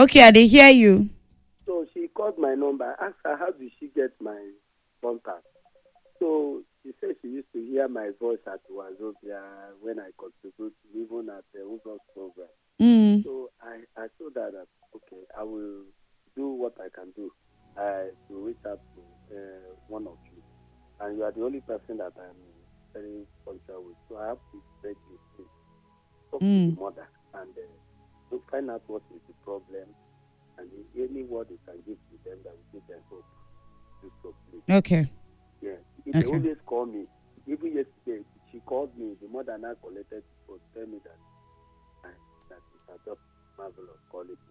Okay, I did hear you. So she called my number. I asked her, how did she get my contact? So she said she used to hear my voice at Wazobia when I contribute, even at the Uzo's program. So I told her that, okay, I will do what I can do to reach out to one of you. And you are the only person that I'm very punctual with. So I have to beg you, please, talk to the mother and to find out what is the problem and any word you can give to them that will give them hope. So please. Okay. Yeah. They always call me. Even yesterday, she called me. The mother now collected to tell me that it's a job marvelous calling me.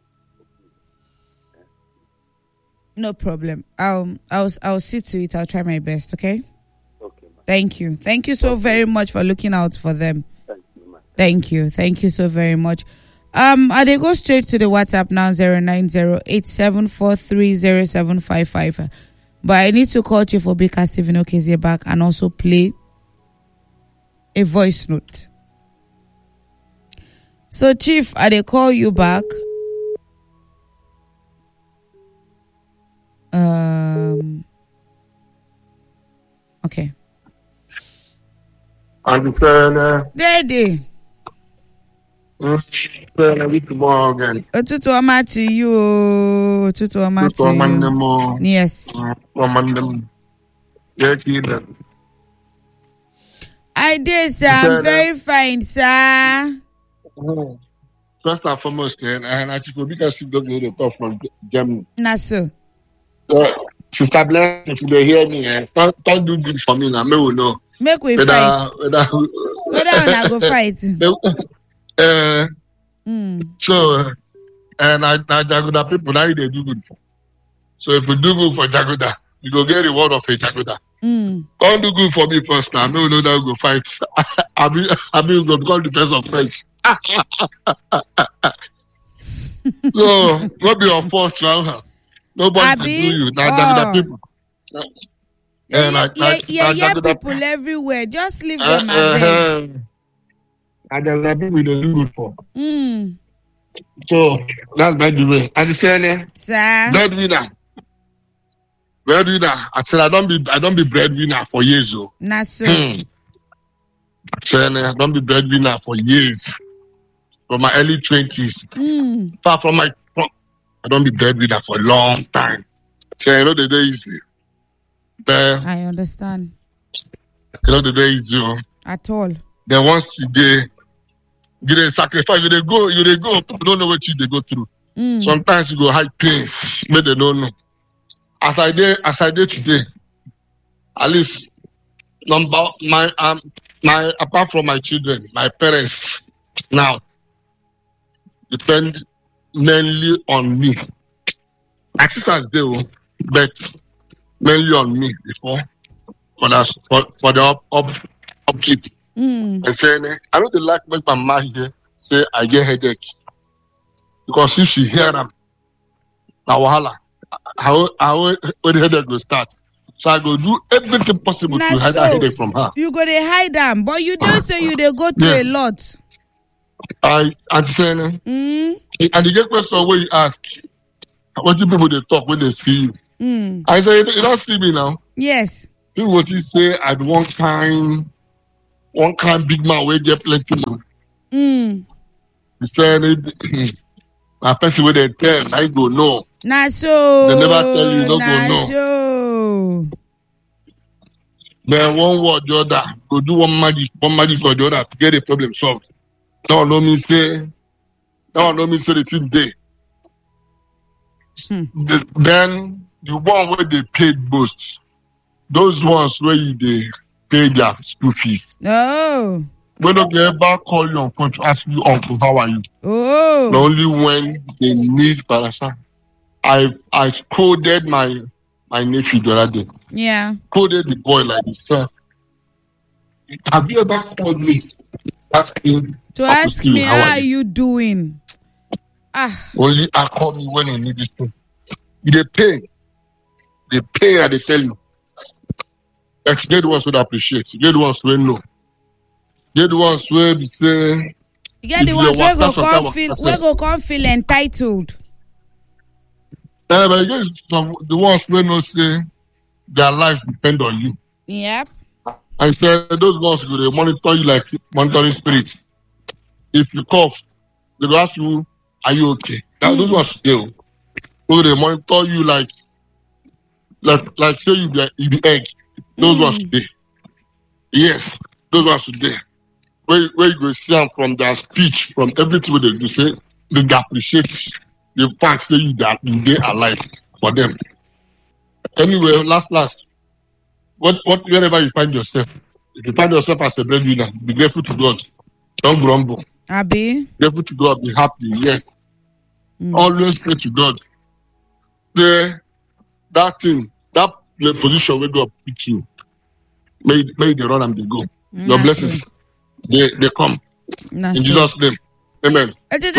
No problem. I'll see to it. I'll try my best. Okay. Okay. Ma. Thank you. Thank you so very much for looking out for them. Thank you, ma. Thank you. Thank you so very much. I they go straight to the WhatsApp now 09087430755. But I need to call Chief Obika Stephen Okezie back and also play a voice note. So Chief, I they call you back. Okay. Daddy. Tomorrow again. Otutu ama to you. Otutu ama to you. Yes. I did, sir. I'm very fine, sir. First and foremost, and I just because you don't get talk from Germany. Nah, sir. Sister Bless, if you don't hear me, don't do good for me now. Me will know. Make we fight. Whether I go fight. So, and I Jagoda people now they do good for. So if you do good for Jagoda, you go get reward of a Jagoda. Don't do good for me first now. Me will know that we go fight. I mean, go become the best of friends. So, what be your fault now? Nobody can do you. Now, Jagoda people. Yeah, people everywhere. Just leave them alone. And then the people we don't do good for. So that's by the way. And the saying, sir, breadwinner. I said I don't be breadwinner for years. Oh. Nah, so. I said I don't be breadwinner for years. From my early 20s. Far from I don't be breadwinner for a long time. So you know the day is I understand. You know the day is at all. Then once they sacrifice, you go, people don't know what they go through. Sometimes you go high pains, but they don't know. As I did today, at least my apart from my children, my parents now depend mainly on me. My sisters do, but mainly on me before for the upkeep. And saying, I know they like make my mouth here say I get headache. Because if she hear them, now wahala, how the headache will start. So I go do everything possible to hide that headache from her. You go they hide them, but you don't say you they go through a lot. I'm saying, and the get question where you ask, what do people they talk when they see you? I say, you don't see me now. Yes. People what you say at one kind big man will get plenty money. He said, a person with a tell, I go no. Nah, so. They never tell you, don't go no. So. Then one word the other, go do one magic for the other to get the problem solved. Don't let me say the thing day. Then the one where they paid most, those ones where they pay their school fees. Oh. When they ever call you on phone to ask you, uncle, how are you? Oh. Only when they need parasite. I coded my nephew the other day. Yeah. Coded the boy like this. Have you ever called me asking to ask me how are you doing? Only I call me when you need this thing. They pay and they tell you. Get the ones who appreciate. Get the ones who know. Get the ones where we say. Get the ones where go come feel entitled. But again, some the ones wey know say their lives depend on you. Yep. I said those ones go dey monitor you like monitoring spirits. If you cough, they go ask you, "Are you okay?" Now those ones dey. So they monitor you like say you be egg. Those ones dey. Yes, those ones dey. Where you go see them from their speech, from everything they do, say they appreciate the fact say you dey alive for them. Anyway, last, wherever you find yourself, if you find yourself as a breadwinner, be grateful to God. Don't grumble. Abi. Grateful to God, be happy. Yes. Always pray to God. The position where God put you, may they run and they go. Your blessings, they come. In Jesus' name. Amen.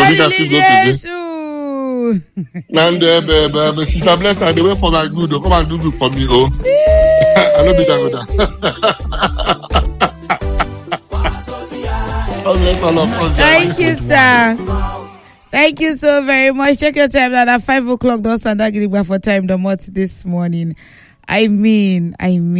And Sister Bless, I wait for my good. Come and do good for me. Oh, I know be done with that. Thank you, sir. Thank you so very much. Check your time now at 5 o'clock. Don't stand that getting back for time the month this morning. I mean.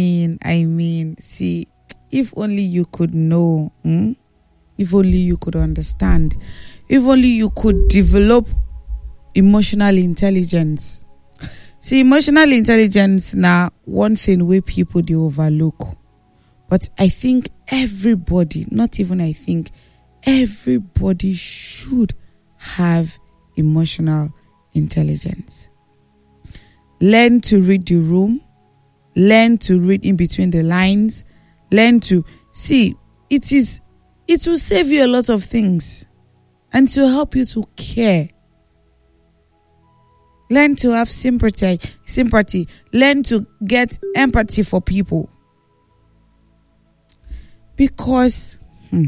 See, if only you could know, if only you could understand, if only you could develop emotional intelligence. See, emotional intelligence now one thing where people they overlook. But I think everybody, not even I think, everybody should have emotional intelligence. Learn to read the room. Learn to read in between the lines. Learn to see. It will save you a lot of things. And to help you to care. Learn to have sympathy. Learn to get empathy for people. Because,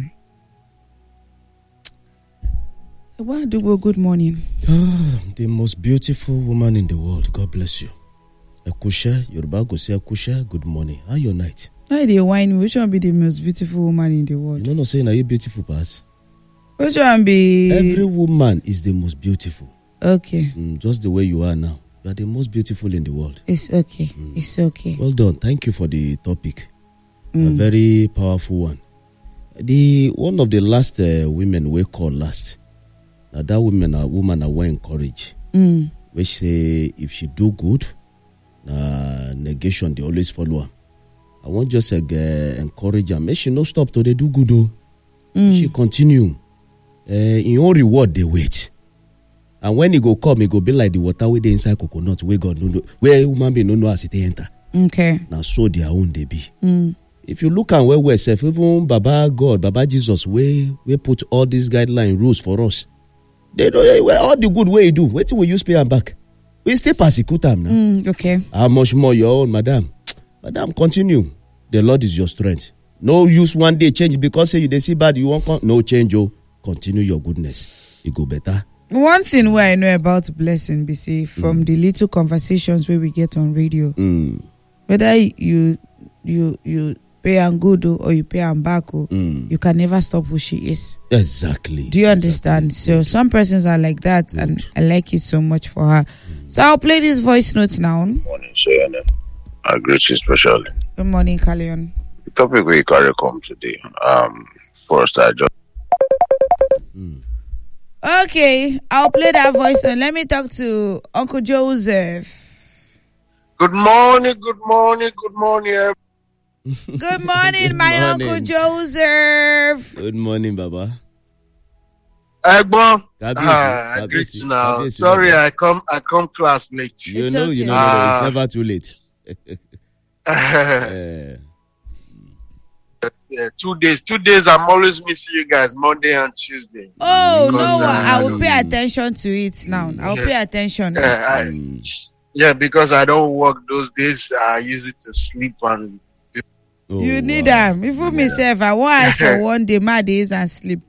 good morning. The most beautiful woman in the world. God bless you. Akusha, Yoruba go say Akusha, good morning. How your night? How they whine? Which one be the most beautiful woman in the world? You don't know saying, are you beautiful, pass? Which one be? Every woman is the most beautiful. Okay. Just the way you are now. You are the most beautiful in the world. It's okay. It's okay. Well done. Thank you for the topic. A very powerful one. One of the last women we called last. That woman I will encourage. Which say if she do good, negation they always follow her. I want just encourage her. Make she no stop till they do good though. She continue. In your reward they wait. And when he go come, he go be like the water with the inside coconut where God no know, where human being no know as it enter. Okay. Now so their own they be. If you look at where we're safe, even Baba God, Baba Jesus, we put all these guideline rules for us. They know all the good way you do. Wait till we use pay them back. We still persecute them now. Okay. How much more your own, madam? Madam, continue. The Lord is your strength. No use one day change because say you they see bad, you won't no change. Oh, continue your goodness. You go better. One thing where I know about blessing, be say from the little conversations where we get on radio, whether you pay and good or you pay and back, you can never stop who she is. Exactly. Do you understand? So some persons are like that, and I like it so much for her. So I'll play this voice notes now. Good morning, Shayana. I greet you especially. Good morning, Kalion. The topic we carry come today. First, I just. Okay, I'll play that voice note. Let me talk to Uncle Joseph. Good morning. Good morning, my Uncle Joseph. Good morning, Baba. Egbon, I greet you now. Sorry, I come class late. You know, it's never too late. 2 days. 2 days. I'm always missing you guys. Monday and Tuesday. Oh no! I will pay attention to it now. I'll pay attention. Because I don't work those days. I use it to sleep and. You need them. Even myself, I want ask for 1 day, my days and sleep.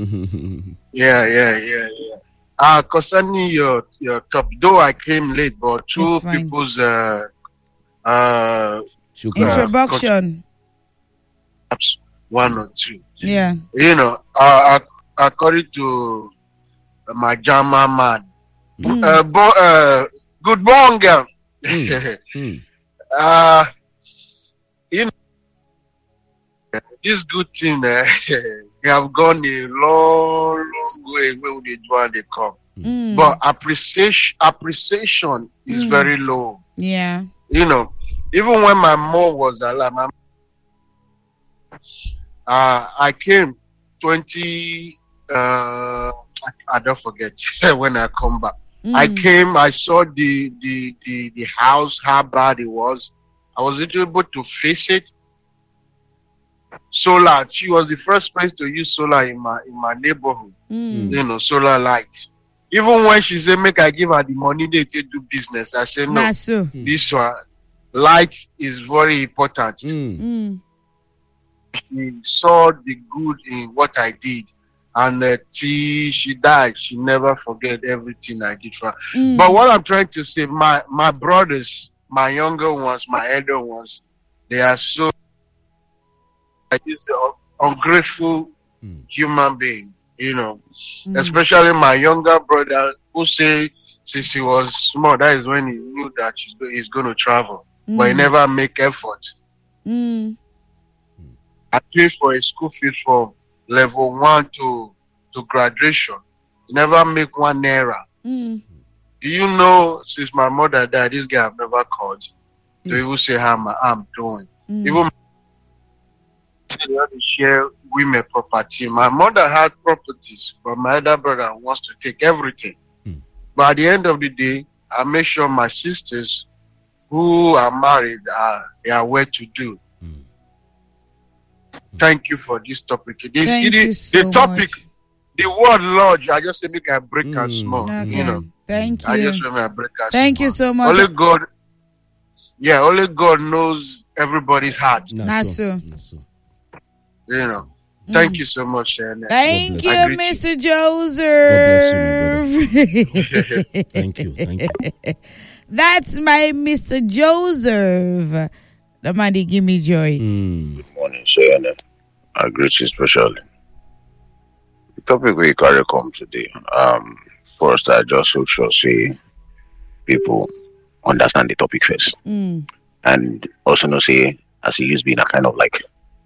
Yeah. Concerning your topic, though I came late, but two people's introduction. Perhaps 1 or 2. Yeah. You know, according to my German man, Good morning, girl. You know, this good thing, they have gone a long, long way when they do and they come. But appreciation is very low. Yeah. You know, even when my mom was alive, I came 20. I don't forget when I come back. I came. I saw the house, how bad it was. I was able to face it. Solar. She was the first person to use solar in my neighborhood. You know, solar lights. Even when she said, "Make I give her the money they do business," I said, "No, this one light is very important." She saw the good in what I did, and till she died, she never forget everything I did for her. But what I'm trying to say, my brothers, my younger ones, my elder ones, they are so ungrateful human being, you know. Especially my younger brother, who say since he was small, that is when he knew that he's going to travel, but he never make effort. I paid for a school fee from level 1 to graduation. He never make one error. Do you know, since my mother died, this guy I've never called to even say how I'm doing. Even they want to share women property. My mother had properties, but my other brother wants to take everything. But at the end of the day, I make sure my sisters who are married they are well to do. Thank you for this topic. The topic, the word lodge, I just say make I break and small. Okay. You know. Thank you. I just want to break and Thank small. you so much. Only God knows everybody's heart. That's so. You know. Thank you so much. Thank you, Mr. Joseph. Thank you. That's my Mr. Joseph. The man they give me joy. Good morning, sir. I greet you especially. The topic we carry come today. First, I just hope to say people understand the topic first, and also know say as it used being a kind of like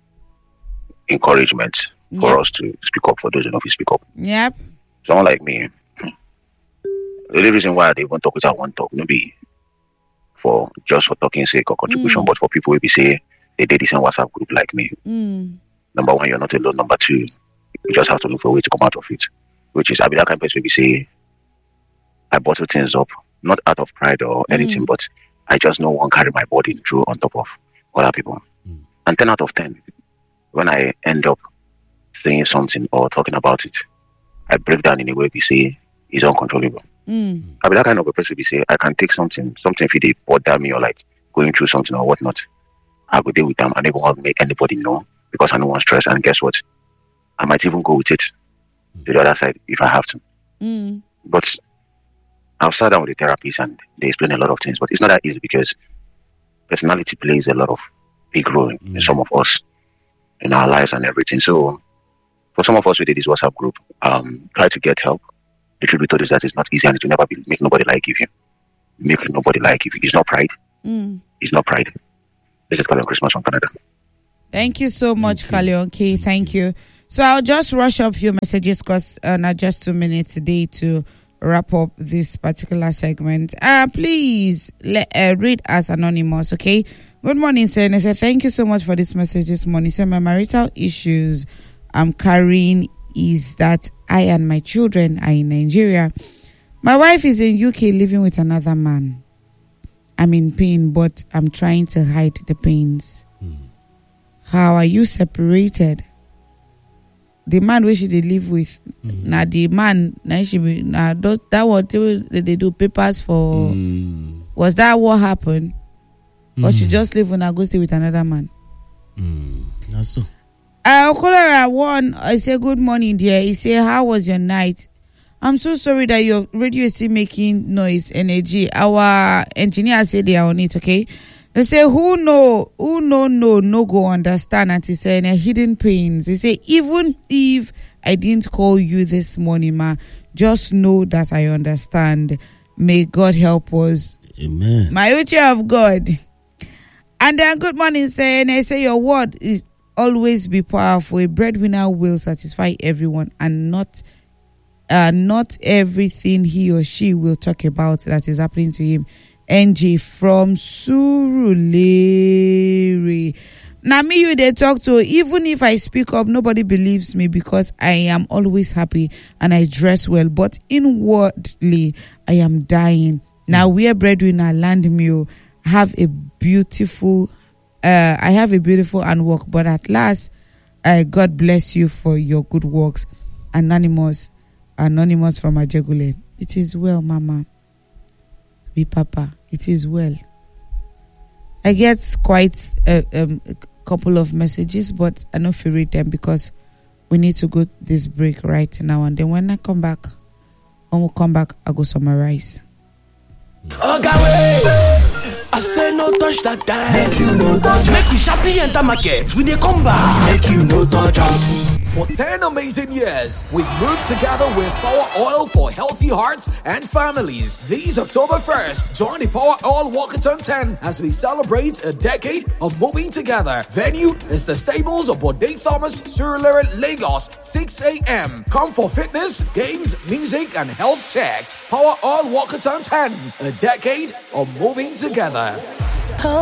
encouragement for us to speak up for those who don't speak up. Yep. Someone like me, the only reason why they won't talk without one talk, maybe for talking sake or contribution, but for people who be say they did this in WhatsApp group like me. Number one, you're not alone. Number two, you just have to look for a way to come out of it. Which is, I be that kind of person who say I bottle things up, not out of pride or anything, but I just know one carry my body through on top of other people. And 10 out of 10, when I end up saying something or talking about it, I break down in a way we say is uncontrollable. I be that kind of a person we say I can take something if it bother me or like going through something or whatnot, I go deal with them and I won't make anybody know because I don't want stress. And guess what? I might even go with it to the other side if I have to. But I've sat down with the therapists and they explain a lot of things, but it's not that easy because personality plays a lot of big role in some of us in our lives and everything. So for some of us who did this WhatsApp group, try to get help. The truth be told is that it's not easy and it will never make nobody like you. Make nobody like you. It's not pride. It's not pride. This is Kaleon Christmas from Canada. Thank you so much, Kaleon K. Thank you. So I'll just rush up a few messages because not just 2 minutes today to wrap up this particular segment. Please read as anonymous, okay? Good morning, sir. And I said, thank you so much for this message this morning. Sir, my marital issues I'm carrying is that I and my children are in Nigeria. My wife is in UK living with another man. I'm in pain, but I'm trying to hide the pains. How are you separated? The man where she they live with, now the man, now she now that what they do papers for. Was that what happened, or she just live when I go stay with another man? That's so. Cholera one. I say good morning, dear. He say, how was your night? I'm so sorry that your radio is still making noise. Energy. Our engineer said they are on it. Okay. They say who no go understand. And he said hidden pains. They say even if I didn't call you this morning, ma, just know that I understand. May God help us. Amen. My Uche of God. And then good morning, saying, I say your word is always be powerful. A breadwinner will satisfy everyone, and not everything he or she will talk about that is happening to him. NG from Surulere. Now me you they talk to, even if I speak up, nobody believes me because I am always happy and I dress well, but inwardly I am dying. Now we are breadwinner land me have a beautiful and work, but at last God bless you for your good works. Anonymous from Ajegule. It is well, Mama. Be Papa. It is well. I get quite a couple of messages, but I don't feel read them because we need to go this break right now. And then when we come back, I go summarize. I say no touch that time. Make you no touch. Make we sharply enter market. We dey come back. Make you no touch. For 10 amazing years, we've moved together with Power Oil for healthy hearts and families. This October 1st, join the Power Oil Walkathon 10 as we celebrate a decade of moving together. Venue is the stables of Bode Thomas, Surulere, Lagos, 6 a.m. Come for fitness, games, music, and health checks. Power Oil Walkathon 10, a decade of moving together.